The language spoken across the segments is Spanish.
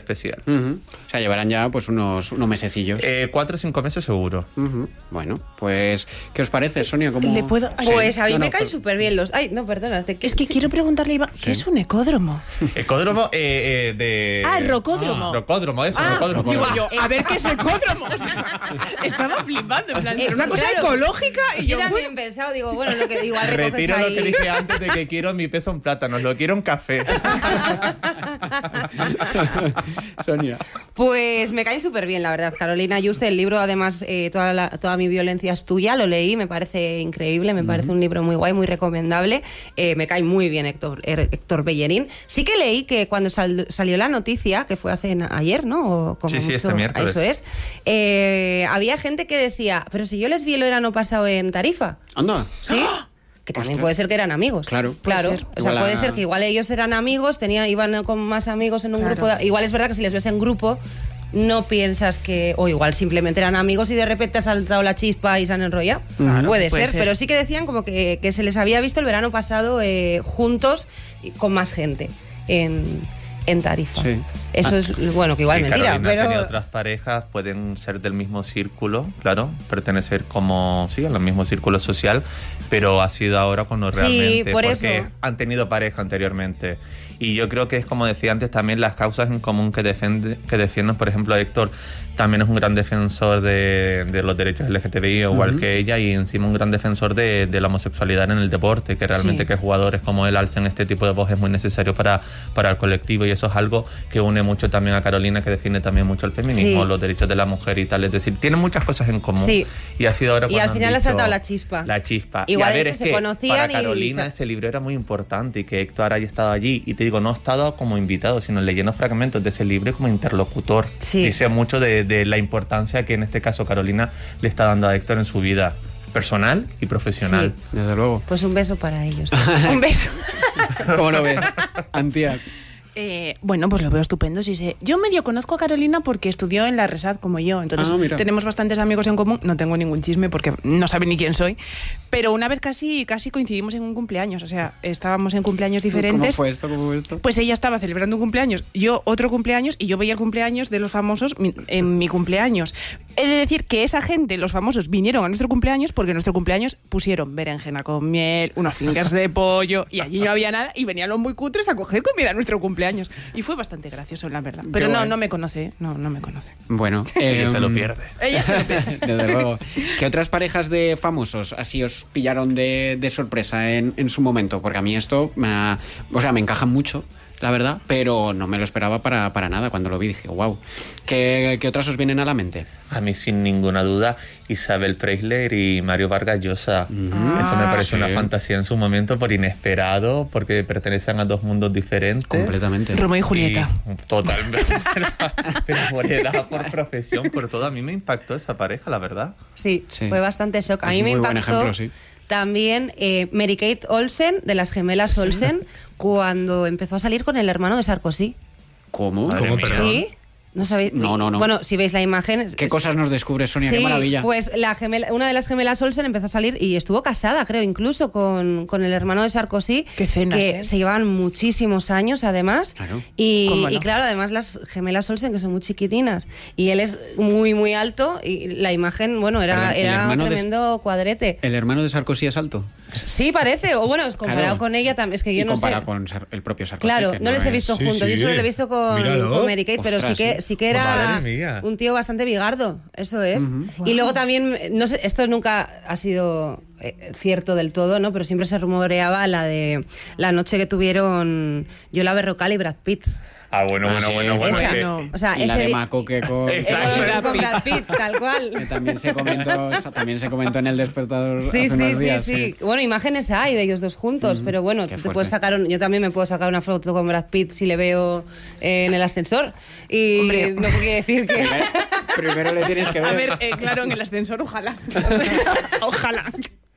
especial. O sea, llevarán ya pues unos mesecillos. 4 o 5 meses seguro. Bueno, pues, ¿qué os parece, Sonia? ¿Cómo... ¿Le puedo...? Pues a mí me caen pues... súper bien los... Ay, no, perdona. Es que quiero preguntarle, Iván, ¿qué es un ecódromo? Ecódromo de... rocódromo. Rocódromo, eso, rocódromo. Digo yo, a ver qué es ecódromo. O sea, estaba flipando, en plan, era una cosa claro, ecológica y yo yo... también he pensado, digo, bueno, lo que igual recoges Retiro ahí. lo que dije antes de que quiero mi peso en plátanos, lo quiero en café. Sonia. Pues me cae súper bien, la verdad. Carolina Juste, el libro, además, toda mi violencia es tuya, lo leí, me parece increíble, me parece un libro muy guay, muy recomendable. Me cae muy bien Héctor Bellerín. Sí que leí que cuando salió la noticia, que fue ayer, ¿no? O como Sí, mucho, este miércoles. Eso es. Había gente que decía, pero si yo les vi el verano pasado en Tarifa. Anda. ¿Sí? Que también Ostras. puede ser que eran amigos. Claro. Claro. Puede ser. O sea, Igual puede ser que igual ellos eran amigos, iban con más amigos en un grupo. Igual es verdad que si les ves en grupo, no piensas que... O igual simplemente eran amigos y de repente ha saltado la chispa y se han enrollado. Puede ser. Pero sí que decían como que se les había visto el verano pasado juntos y con más gente en Tarifa. Sí. Eso es, bueno, que igual Sí, mentira, Carolina pero... tenía otras parejas, pueden ser del mismo círculo, claro, pertenecer como, sí, al mismo círculo social, pero ha sido ahora cuando realmente, por porque eso. han tenido pareja anteriormente. Y yo creo que es, como decía antes, también las causas en común que defienden, por ejemplo, Héctor también es un gran defensor de los derechos LGTBI, igual que ella, y encima un gran defensor de la homosexualidad en el deporte, que realmente que jugadores como él alcen este tipo de voz es muy necesario para el colectivo, y eso es algo que une mucho también a Carolina, que defiende también mucho el feminismo, los derechos de la mujer y tal, es decir, tienen muchas cosas en común. Sí. Y ha sido ahora cuando Y al final ha han dicho saltado la chispa. La chispa. Igual y a ver, eso es se que conocían para y Carolina ese libro era muy importante, y que Héctor haya estado allí, y te digo, no ha estado como invitado, sino leyendo fragmentos de ese libro como interlocutor. Sí. Dice mucho de la importancia que en este caso Carolina le está dando a Héctor en su vida personal y profesional. Sí. Desde luego. Pues un beso para ellos. Un beso. ¿Cómo lo ves, Antía? Bueno, pues lo veo estupendo. Sí sé. Yo medio conozco a Carolina porque estudió en la Resat como yo, entonces tenemos bastantes amigos en común. No tengo ningún chisme porque no sabe ni quién soy, pero una vez casi coincidimos en un cumpleaños, o sea, estábamos en cumpleaños diferentes. ¿Cómo fue esto? Pues ella estaba celebrando un cumpleaños, yo otro cumpleaños, y yo veía el cumpleaños de los famosos en mi cumpleaños. He de decir que esa gente, los famosos, vinieron a nuestro cumpleaños porque en nuestro cumpleaños pusieron berenjena con miel, unos fingers de pollo, y allí no había nada, y venían los muy cutres a coger comida a nuestro cumpleaños. Y fue bastante gracioso, la verdad. Pero no me conoce, no me conoce. Bueno, Ella se lo pierde. Ella se lo pierde. Desde luego. ¿Qué otras parejas de famosos así os pillaron de sorpresa en su momento? Porque a mí esto me encaja mucho, la verdad, pero no me lo esperaba para nada. Cuando lo vi dije, wow. ¿Qué otras os vienen a la mente? A mí, sin ninguna duda, Isabel Preisler y Mario Vargas Llosa. Eso me pareció una fantasía en su momento, por inesperado, porque pertenecen a dos mundos diferentes. Completamente. Romeo y Julieta. Totalmente. Pero por edad, por profesión, por todo. A mí me impactó esa pareja, la verdad. Sí, fue bastante shock. A Es mí me muy buen impactó ejemplo, sí. también Mary-Kate Olsen, de las gemelas Olsen, cuando empezó a salir con el hermano de Sarkozy. ¿Cómo? Madre mía. ¿Sí? ¿No sabéis? No. Bueno, si veis la imagen... ¿Qué cosas nos descubre, Sonia? Sí, ¡Qué maravilla! pues una de las gemelas Olsen empezó a salir y estuvo casada, creo, incluso con el hermano de Sarkozy. Qué cenas, que se llevaban muchísimos años, además. Claro. Y claro, además las gemelas Olsen, que son muy chiquitinas. Y él es muy, muy alto y la imagen, bueno, era un tremendo cuadrete. ¿El hermano de Sarkozy es alto? Sí, parece. O bueno, comparado Claro. con ella también. Es que yo no sé. Comparado con el propio Sarkozy. Claro, que no les he es- visto Sí, juntos. sí. Yo solo lo he visto con Mary-Kate, pero Ostras, sí que era Madre mía. un tío bastante bigardo. Eso es. Y luego también, no sé, esto nunca ha sido cierto del todo, ¿no? Pero siempre se rumoreaba la de la noche que tuvieron Yola Berrocal y Brad Pitt. Bueno. Esa, es que- no. O sea, Y la ese de di- Macoque con... Exacto. con Brad Pitt, tal cual. Que también se comentó en El Despertador Sí, hace unos días. sí. Bueno, imágenes hay de ellos dos juntos, pero bueno, Qué tú te fuerte. puedes yo también me puedo sacar una foto con Brad Pitt si le veo en el ascensor. Y Hombre. no quiere decir que... Primero le tienes que ver. A ver, claro, en el ascensor, ojalá. Ojalá.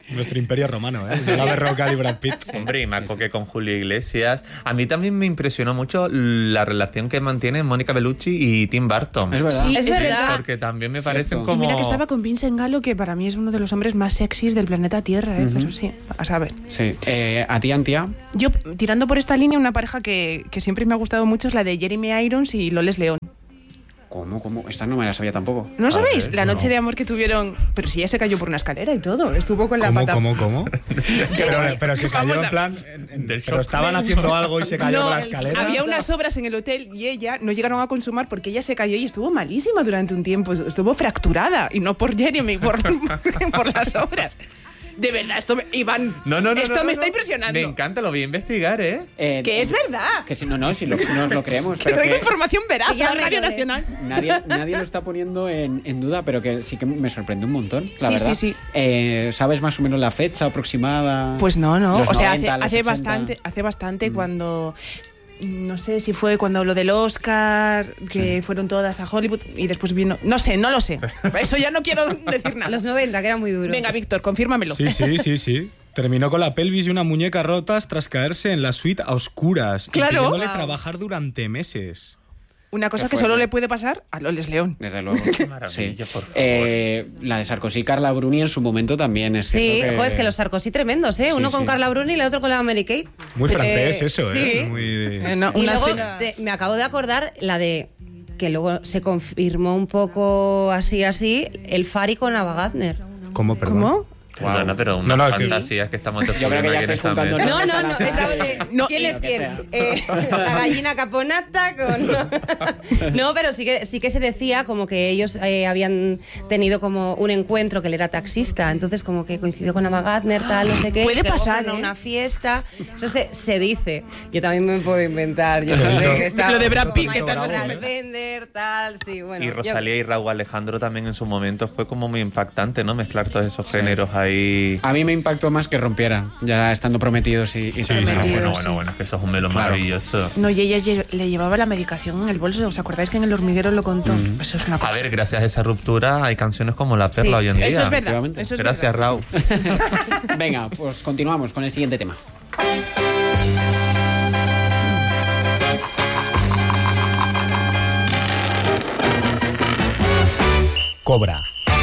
Nuestro imperio romano, ¿eh? La Roca y Brad Pitt. Hombre, y Marco que con Julio Iglesias. A mí también me impresionó mucho la relación que mantienen Mónica Bellucci y Tim Burton. Es verdad. Sí, Es verdad. Porque también me parecen Cierto. Y como... mira que estaba con Vincent Gallo, que para mí es uno de los hombres más sexys del planeta Tierra, pero sí, a saber. Sí. ¿A ti, Antía? Yo, tirando por esta línea, una pareja que siempre me ha gustado mucho es la de Jeremy Irons y Loles León. ¿Cómo? Esta no me la sabía tampoco. ¿No sabéis? ver, La noche no. de amor que tuvieron... Pero si ella se cayó por una escalera y todo. Estuvo con la pata... ¿Cómo? pero se cayó Vamos en a- plan... Del pero shock. estaban haciendo algo y se cayó por la escalera. había unas obras en el hotel y ella no llegaron a consumar porque ella se cayó y estuvo malísima durante un tiempo. Estuvo fracturada y no por Jeremy, por las obras. De verdad, Iván, esto me está impresionando. Me encanta, lo voy a investigar, ¿eh? Que es verdad. Que si no, si nos lo creemos. Que pero traigo que información veraz Que ya para me Radio lo des. Nacional. nadie lo está poniendo en duda, pero que sí que me sorprende un montón, la Sí, verdad. sí. ¿Sabes más o menos la fecha aproximada? Pues no. Los O sea, 90, los hace 80. bastante cuando... No sé si fue cuando lo del Oscar, que fueron todas a Hollywood y después vino... No lo sé. Eso ya no quiero decir nada. Los 90, que era muy duro. Venga, Víctor, confírmamelo. Sí. Terminó con la pelvis y una muñeca rotas tras caerse en la suite a oscuras. Claro. Impidiéndole Wow. trabajar durante meses. Una cosa Qué que solo fuerte. le puede pasar a Loles León. Desde luego. Qué maravilla, por favor. La de Sarkozy y Carla Bruni en su momento también es Sí, cierto joder, es que los Sarkozy tremendos, ¿eh? Sí, Uno con sí. Carla Bruni y el otro con la Mary Kate. Muy francés eso, sí. ¿eh? Muy... Y Una luego cena- me acabo de acordar la de que luego se confirmó un poco así, el Fari con Ava Gardner. ¿Cómo, perdón? ¿Cómo? Perdona, pero No, unas es que- fantasías que estamos Yo creo que ya descubriendo estáis aquí en juntando esta mesa. No, No, ¿quién es lo que quién? La gallina caponata con... No, pero sí que se decía como que ellos habían tenido como un encuentro, que él era taxista, entonces como que coincidió con Ava Gardner, tal, no sé qué. Puede y que luego pasar, fueron a ¿eh? una fiesta. Eso se dice. Yo también me puedo inventar. Yo no sé que estaba Lo de Brad con Pitt, ¿qué tal? Michael Fassbender, tal, sí, bueno. Y yo- Rosalía y Raúl Alejandro también en su momento fue como muy impactante, ¿no? Mezclar todos esos géneros ahí. A mí me impactó más que rompieran, ya estando prometidos y sí. Bueno, sí. es que eso es un melón Claro. maravilloso. No, y ella le llevaba la medicación en el bolso. ¿Os acordáis que en El Hormiguero lo contó? Eso es una cosa. A ver, gracias a esa ruptura hay canciones como La Perla Sí, hoy en día. eso es verdad. efectivamente. Eso es Gracias, verdad. Raúl. Venga, pues continuamos con el siguiente tema. Cobra.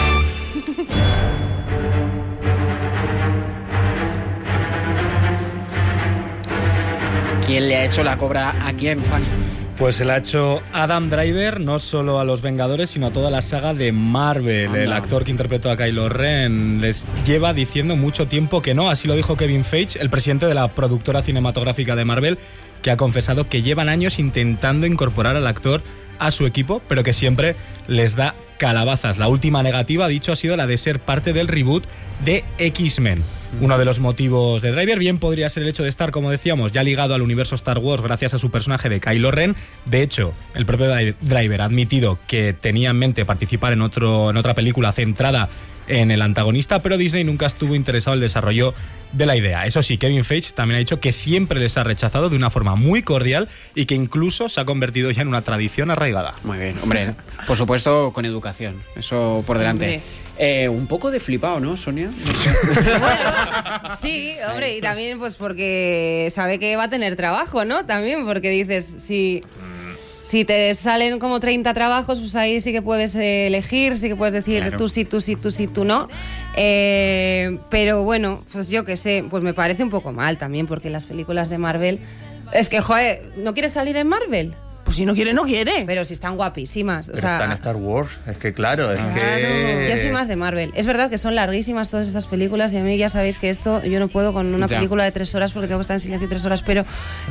¿Quién le ha hecho la cobra a quién, Juan? Pues se la ha hecho Adam Driver, no solo a los Vengadores, sino a toda la saga de Marvel. Anda. El actor que interpretó a Kylo Ren les lleva diciendo mucho tiempo que no. Así lo dijo Kevin Feige, el presidente de la productora cinematográfica de Marvel, que ha confesado que llevan años intentando incorporar al actor a su equipo, pero que siempre les da calabazas. La última negativa, dicho, ha sido la de ser parte del reboot de X-Men. Uno de los motivos de Driver bien podría ser el hecho de estar, como decíamos, ya ligado al universo Star Wars gracias a su personaje de Kylo Ren. De hecho, el propio Driver ha admitido que tenía en mente participar en otra película centrada en el antagonista, pero Disney nunca estuvo interesado en el desarrollo de la idea. Eso sí, Kevin Feige también ha dicho que siempre les ha rechazado de una forma muy cordial y que incluso se ha convertido ya en una tradición arraigada. Muy bien, hombre, por supuesto con educación, eso por delante. Un poco de flipado, ¿no, Sonia? Bueno, sí, hombre, y también pues porque sabe que va a tener trabajo, ¿no? También porque dices, si te salen como 30 trabajos, pues ahí sí que puedes elegir, sí que puedes decir Claro. tú sí, tú no. Pero bueno, pues yo qué sé, pues me parece un poco mal también, porque las películas de Marvel... Es que, joder, ¿no quieres salir en Marvel? Pues si no quiere, no quiere. Pero si están guapísimas. O Pero sea, está en Star Wars. Es que claro, es que... yo soy más de Marvel. Es verdad que son larguísimas todas estas películas y a mí ya sabéis que esto yo no puedo con una Ya. película de 3 horas porque tengo que estar en silencio 3 horas, pero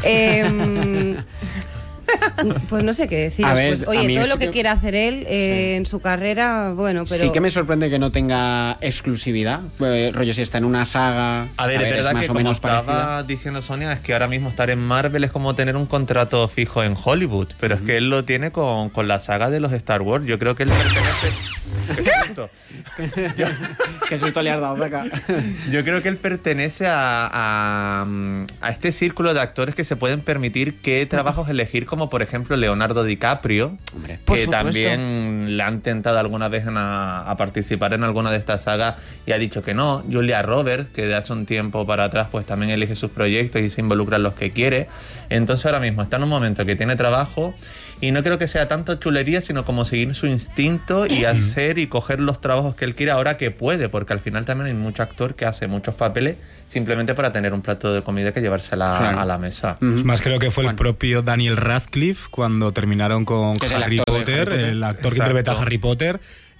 pues no sé qué decir. A ver, Pues, a oye, mí todo sí lo que que- quiera hacer él en su carrera, bueno, pero Sí que me sorprende que no tenga exclusividad. Rollo, si está en una saga. A ver, es verdad más que o como menos estaba parecida. diciendo Sonia, es que ahora mismo estar en Marvel es como tener un contrato fijo en Hollywood, pero es que él lo tiene con la saga de los Star Wars. Yo creo que él pertenece... ¿Qué susto? ¿Qué susto le has dado, Beca? Yo creo que él pertenece a este círculo de actores que se pueden permitir qué trabajos elegir, como por ejemplo, Leonardo DiCaprio, Hombre, por que supuesto. también le han tentado alguna vez a participar en alguna de estas sagas y ha dicho que no. Julia Roberts, que de hace un tiempo para atrás pues también elige sus proyectos y se involucra en los que quiere. Entonces ahora mismo está en un momento que tiene trabajo y no creo que sea tanto chulería, sino como seguir su instinto y hacer y coger los trabajos que él quiere ahora que puede, porque al final también hay mucho actor que hace muchos papeles simplemente para tener un plato de comida que llevársela Claro. a la mesa. Es más, creo que fue el Bueno. propio Daniel Radcliffe cuando terminaron con Que es el Harry actor de Potter, Harry Potter. el actor que Exacto. interpreta a Harry Potter.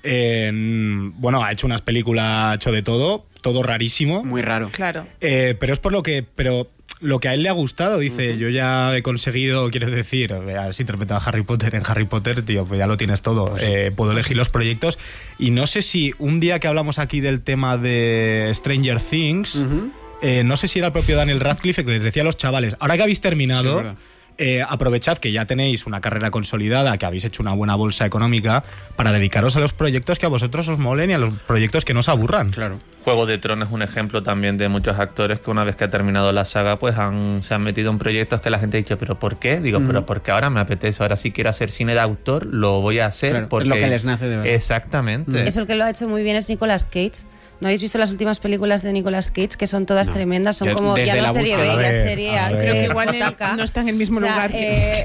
Bueno, ha hecho unas películas, ha hecho de todo rarísimo. muy raro. Claro. Pero es por lo que a él le ha gustado, dice, yo ya he conseguido, quiero decir, has interpretado a Harry Potter en Harry Potter, tío, pues ya lo tienes todo, puedo elegir los proyectos. Y no sé si un día que hablamos aquí del tema de Stranger Things, no sé si era el propio Daniel Radcliffe que les decía a los chavales, ahora que habéis Sí, terminado, es verdad. aprovechad que ya tenéis una carrera consolidada, que habéis hecho una buena bolsa económica, para dedicaros a los proyectos que a vosotros os molen y a los proyectos que no os aburran. Claro. Juego de Tronos es un ejemplo también de muchos actores que una vez que ha terminado la saga pues se han metido en proyectos que la gente ha dicho, ¿pero por qué? Digo, pero porque ahora me apetece, ahora si quiero hacer cine de autor lo voy a hacer. Claro, porque es lo que les nace de verdad. Exactamente. Eso el que lo ha hecho muy bien es Nicolas Cage. ¿No habéis visto las últimas películas de Nicolas Cage? Que son todas No. tremendas, son Desde como ya la no serie B, búsqueda. ya A ver, serie a H. ver. Creo que igual JK. no está en el mismo O sea, lugar.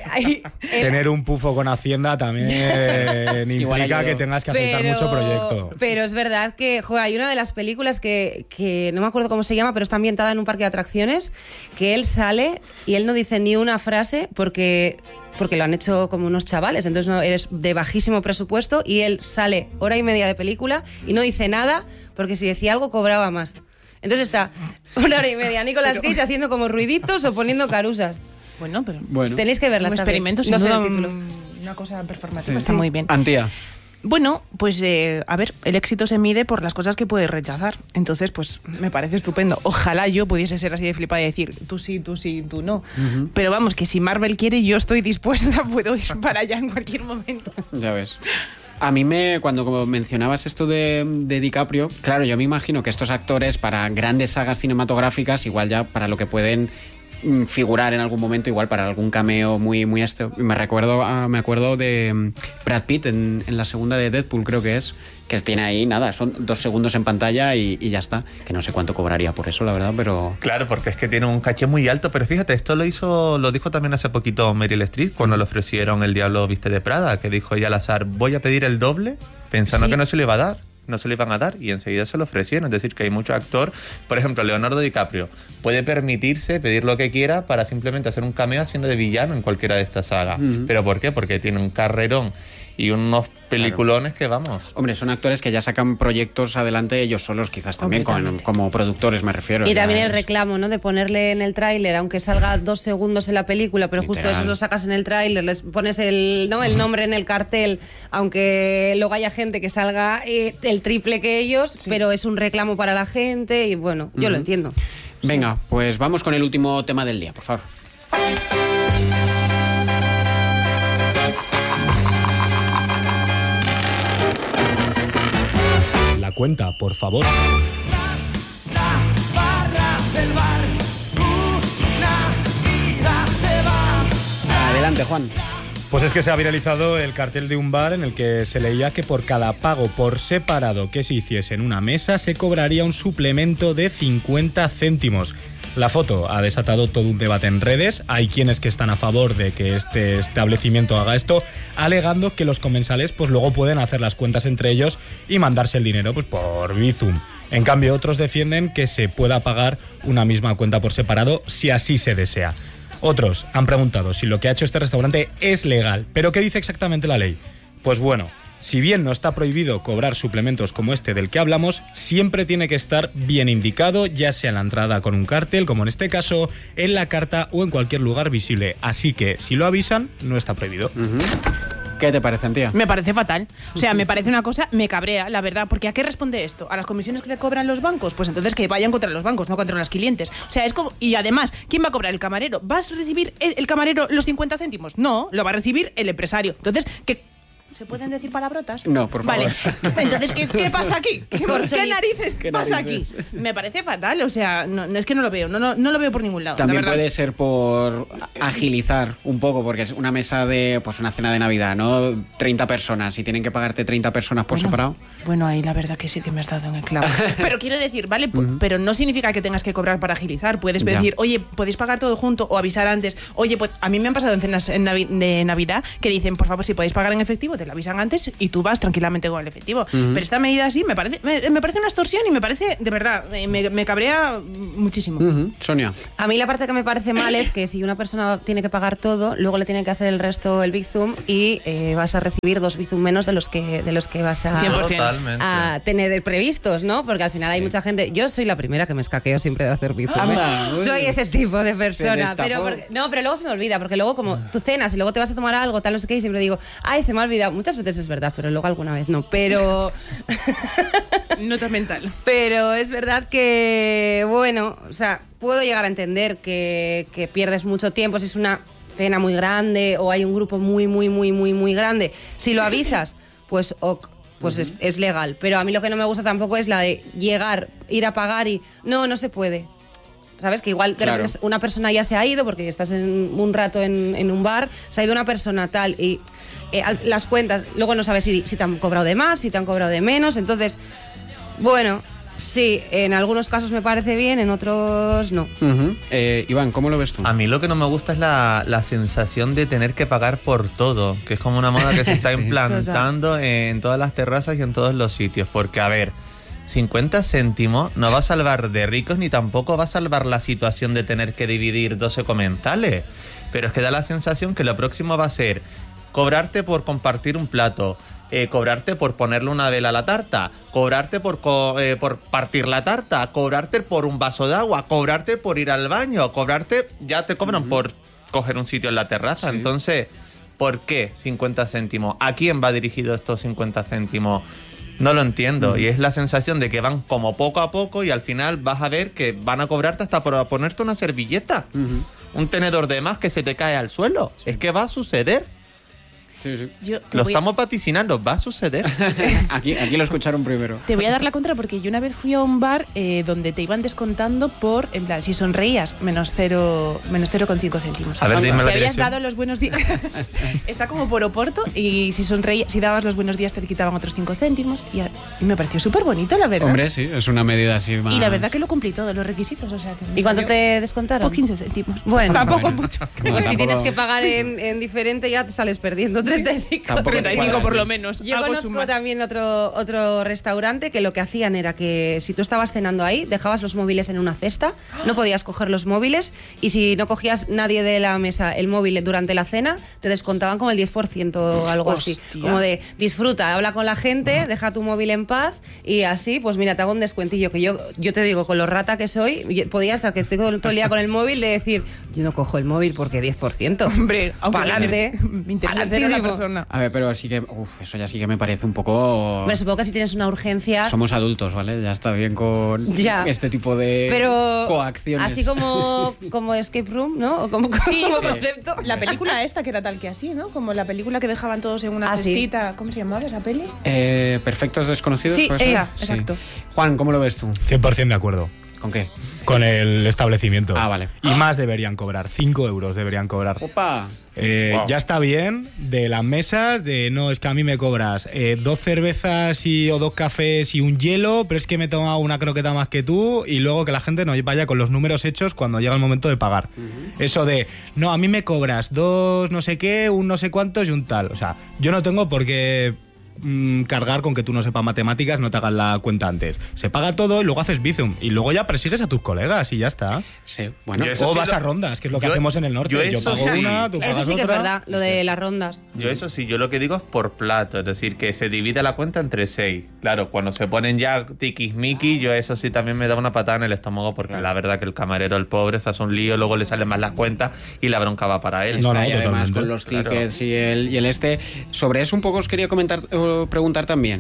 Tener un pufo con Hacienda también Igual implica ayudó. que tengas que aceptar mucho proyecto. Pero es verdad que hay una de las películas que no me acuerdo cómo se llama, pero está ambientada en un parque de atracciones, que él sale y él no dice ni una frase porque lo han hecho como unos chavales, entonces no eres de bajísimo presupuesto y él sale hora y media de película y no dice nada porque si decía algo cobraba más. Entonces está una hora y media Nicolas Cage haciendo como ruiditos o poniendo carusas. Bueno, pero Bueno. Tenéis que verla. un está bien. experimento, sin No sé duda, el título. una cosa performativa. Sí. Está muy bien. Antía. Bueno, pues a ver, el éxito se mide por las cosas que puedes rechazar. Entonces, pues me parece estupendo. Ojalá yo pudiese ser así de flipada y decir, tú sí, tú no. Pero vamos, que si Marvel quiere, yo estoy dispuesta, puedo ir para allá en cualquier momento. Ya ves. A mí cuando como mencionabas esto de DiCaprio, claro, yo me imagino que estos actores para grandes sagas cinematográficas, igual ya para lo que pueden figurar en algún momento, igual para algún cameo muy me acuerdo de Brad Pitt en la segunda de Deadpool, creo que tiene ahí nada, son 2 segundos en pantalla y ya está, que no sé cuánto cobraría por eso, la verdad, pero Claro, porque es que tiene un caché muy alto, pero fíjate, esto lo dijo también hace poquito Meryl Streep cuando le ofrecieron El Diablo Viste de Prada, que dijo ella al azar, voy a pedir el doble, pensando Sí. que no se le iba a dar. No se le iban a dar y enseguida se lo ofrecieron. Es decir, que hay mucho actor. Por ejemplo, Leonardo DiCaprio puede permitirse pedir lo que quiera para simplemente hacer un cameo haciendo de villano en cualquiera de estas sagas. ¿Pero por qué? Porque tiene un carrerón y unos peliculones que vamos. hombre, son actores que ya sacan proyectos adelante ellos solos, quizás también como productores, me refiero. Y ya también el es- reclamo, ¿no? De ponerle en el tráiler, aunque salga 2 segundos en la película, pero justo Literal. eso lo sacas en el tráiler, les pones el nombre en el cartel, aunque luego haya gente que salga el triple que ellos, pero es un reclamo para la gente y bueno, yo lo entiendo. Venga, pues vamos con el último tema del día, por favor. La cuenta, por favor. Adelante, Juan. Pues es que se ha viralizado el cartel de un bar en el que se leía que por cada pago por separado que se hiciese en una mesa se cobraría un suplemento de 50 céntimos. La foto ha desatado todo un debate en redes. Hay quienes que están a favor de que este establecimiento haga esto, alegando que los comensales pues luego pueden hacer las cuentas entre ellos y mandarse el dinero pues por Bizum. En cambio, otros defienden que se pueda pagar una misma cuenta por separado si así se desea. Otros han preguntado si lo que ha hecho este restaurante es legal. ¿Pero qué dice exactamente la ley? Pues bueno, si bien no está prohibido cobrar suplementos como este del que hablamos, siempre tiene que estar bien indicado, ya sea en la entrada con un cartel, como en este caso, en la carta o en cualquier lugar visible. Así que, si lo avisan, no está prohibido. ¿Qué te parece, Antía? Me parece fatal. O sea, me parece una cosa, me cabrea, la verdad. Porque ¿a qué responde esto? ¿A las comisiones que le cobran los bancos? Pues entonces que vayan contra los bancos, no contra los clientes. O sea, es como... Y además, ¿quién va a cobrar? ¿El camarero? ¿Vas a recibir el camarero los 50 céntimos? No, lo va a recibir el empresario. Entonces, ¿Se pueden decir palabrotas? No, por favor. Vale, entonces, ¿qué pasa aquí? ¿Qué narices ¿Qué pasa narices? aquí? Me parece fatal, o sea, no es que no lo veo, no lo veo por ningún lado. También la verdad. puede ser por agilizar un poco, porque es una mesa de, pues una cena de Navidad, ¿no? 30 personas y tienen que pagarte 30 personas por separado. Bueno, ahí la verdad que sí que me has dado en el clavo. Pero quiero decir, vale, pero no significa que tengas que cobrar para agilizar. Puedes decir, oye, podéis pagar todo junto o avisar antes. Oye, pues a mí me han pasado en cenas de Navidad que dicen, por favor, si podéis pagar en efectivo, te lo avisan antes y tú vas tranquilamente con el efectivo. Pero esta medida así me parece una extorsión y me parece, de verdad, me cabrea muchísimo. Sonia. A mí la parte que me parece mal es que si una persona tiene que pagar todo, luego le tiene que hacer el resto el Bizum y vas a recibir 2 Bizum menos de los que vas a, 100%. a tener previstos, ¿no? Porque al final hay mucha gente. Yo soy la primera que me escaqueo siempre de hacer Bizum. Anda, Soy ese tipo de persona. destapó. Pero luego se me olvida, porque luego como tú cenas y luego te vas a tomar algo, tal, no sé qué, y siempre digo, ay, se me ha olvidado. Muchas veces es verdad, pero luego alguna vez no. Pero Nota mental. pero es verdad que, bueno, o sea, puedo llegar a entender que pierdes mucho tiempo si es una cena muy grande o hay un grupo muy grande. Si lo avisas, pues pues es legal. Pero a mí lo que no me gusta tampoco es la de llegar, ir a pagar y no se puede. ¿Sabes? Que igual de repente una persona ya se ha ido porque estás un rato en un bar, se ha ido una persona tal y las cuentas, luego no sabes si te han cobrado de más, si te han cobrado de menos. Entonces, bueno, sí, en algunos casos me parece bien, en otros no. Iván, ¿cómo lo ves tú? A mí lo que no me gusta es la sensación de tener que pagar por todo, que es como una moda que se está implantando en todas las terrazas y en todos los sitios. Porque, a ver, 50 céntimos no va a salvar de ricos ni tampoco va a salvar la situación de tener que dividir 12 comensales. Pero es que da la sensación que lo próximo va a ser cobrarte por compartir un plato, cobrarte por ponerle una vela a la tarta, cobrarte por partir la tarta, cobrarte por un vaso de agua, cobrarte por ir al baño, cobrarte, ya te cobran por coger un sitio en la terraza. Sí. Entonces, ¿por qué 50 céntimos? ¿A quién va dirigido estos 50 céntimos? No lo entiendo. Y es la sensación de que van como poco a poco y al final vas a ver que van a cobrarte hasta por ponerte una servilleta. Un tenedor de más que se te cae al suelo. Es que va a suceder. Sí. Lo estamos vaticinando, va a suceder. aquí lo escucharon primero. Te voy a dar la contra porque yo una vez fui a un bar donde te iban descontando por, en plan, si sonreías, menos 0,5 céntimos. A ver, dime si la habías dirección. dado los buenos días, está como por Oporto, y si dabas los buenos días te quitaban otros 5 céntimos y me pareció súper bonito, la verdad. Hombre, sí, es una medida así más... Y la verdad que lo cumplí todos los requisitos, o sea que... ¿Y cuánto te descontaron? Por 15 céntimos. Bueno, tampoco mucho. Pues si tienes que pagar en diferente ya te sales perdiendo 35. 35 por lo menos. Yo conozco también otro restaurante que lo que hacían era que si tú estabas cenando ahí, dejabas los móviles en una cesta, no podías coger los móviles y si no cogías nadie de la mesa el móvil durante la cena, te descontaban como el 10% o algo así. Como de disfruta, habla con la gente, deja tu móvil en paz y así, pues mira, te hago un descuentillo. Que yo te digo, con lo rata que soy, podía estar que estoy todo el día con el móvil de decir, yo no cojo el móvil porque 10%. Hombre, aunque me interesa a la persona. A ver, pero sí que, eso ya sí que me parece un poco... Pero supongo que si tienes una urgencia... Somos adultos, ¿vale? Ya está bien con este tipo de coacciones. Así como Escape Room, ¿no? O como concepto. La película esta que era tal que así, ¿no? Como la película que dejaban todos en una cestita. ¿Sí? ¿Cómo se llamaba esa peli? Perfectos desconocidos. Sí, exacto. Juan, ¿cómo lo ves tú? 100% de acuerdo. ¿Con qué? Con el establecimiento. Ah, vale. Y más deberían cobrar, 5 euros deberían cobrar. ¡Opa! Wow. Ya está bien de las mesas, de no, es que a mí me cobras 2 cervezas o 2 cafés y un hielo, pero es que me he tomado una croqueta más que tú, y luego que la gente no vaya con los números hechos cuando llega el momento de pagar. Eso de, no, a mí me cobras 2 no sé qué, un no sé cuántos y un tal. O sea, yo no tengo por qué cargar con que tú no sepas matemáticas, no te hagas la cuenta antes. Se paga todo y luego haces Bizum y luego ya persigues a tus colegas y ya está. Sí, bueno. O vas a rondas, que es lo que hacemos en el norte. Yo pago una, tú pagas Eso sí que otra. Es verdad, lo de las rondas. Yo eso sí, yo lo que digo es por plato, es decir, que se divide la cuenta entre 6. Claro, cuando se ponen ya tiquismiquis, yo eso sí también me da una patada en el estómago porque la verdad que el camarero, el pobre, se hace un lío, luego le salen más las cuentas y la bronca va para él. Está ahí además con los tickets y el sobre eso un poco os quería preguntar también.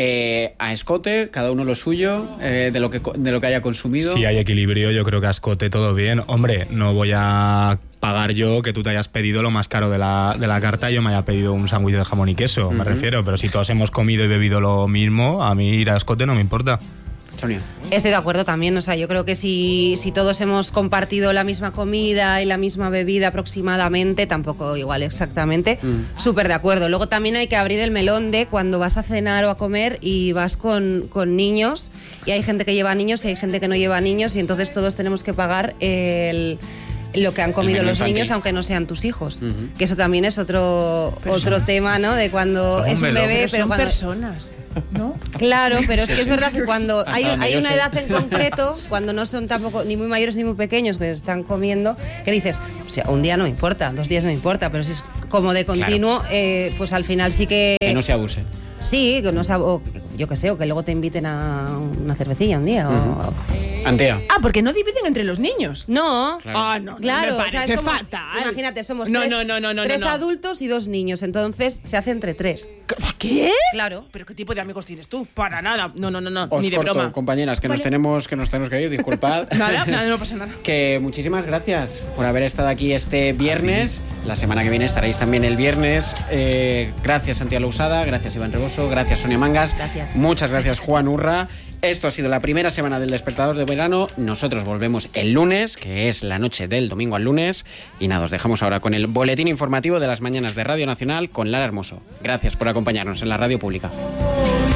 A escote, cada uno lo suyo, de lo que haya consumido. Si hay equilibrio, yo creo que a escote todo bien. Hombre, no voy a pagar yo que tú te hayas pedido lo más caro de la carta y yo me haya pedido un sándwich de jamón y queso, me refiero. Pero si todos hemos comido y bebido lo mismo, a mí ir a escote no me importa. Sonia. Estoy de acuerdo también, o sea, yo creo que si todos hemos compartido la misma comida y la misma bebida aproximadamente, tampoco igual exactamente, súper de acuerdo. Luego también hay que abrir el melón de cuando vas a cenar o a comer y vas con niños, y hay gente que lleva niños y hay gente que no lleva niños, y entonces todos tenemos que pagar lo que han comido los niños, aunque no sean tus hijos. Que eso también es otro tema, ¿no? De cuando es un bebé, pero son cuando... personas, ¿no? Claro, pero es que es verdad que cuando hay una edad en concreto, cuando no son tampoco ni muy mayores ni muy pequeños que están comiendo, que dices, o sea, un día no me importa, 2 días no me importa, pero si es como de continuo, pues al final sí que... Que no se abuse. Sí, que no sea, o yo qué sé, o que luego te inviten a una cervecilla un día. Antea. Ah, porque no dividen entre los niños. No. Claro. Ah, no, Claro, me o sea, parece es como- fatal. Imagínate, somos No, tres, no, tres no. adultos y 2 niños, entonces se hace entre 3. ¿Qué? Claro. ¿Pero qué tipo de amigos tienes tú? Para nada. No, Os ni de corto, broma. compañeras, que nos tenemos que ir, disculpad. Nada, no pasa nada. Que muchísimas gracias por haber estado aquí este viernes. La semana que viene estaréis también el viernes. Gracias, Santiago Lousada, gracias, Iván Reboso, gracias, Sonia Mangas. Gracias. Muchas gracias, Juan Urra. Esto ha sido la primera semana del Despertador de Verano. Nosotros volvemos el lunes, que es la noche del domingo al lunes. Y nada, os dejamos ahora con el boletín informativo de las mañanas de Radio Nacional con Lara Hermoso. Gracias por acompañarnos en la radio pública.